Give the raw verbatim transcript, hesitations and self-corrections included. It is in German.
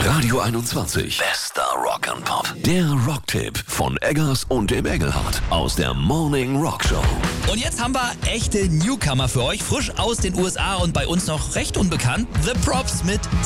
Radio einundzwanzig. Bester Rock and Pop. Der Rocktipp von Eggers und dem Engelhardt aus der Morning Rock Show. Und jetzt haben wir echte Newcomer für euch, frisch aus den U S A und bei uns noch recht unbekannt. The Props mit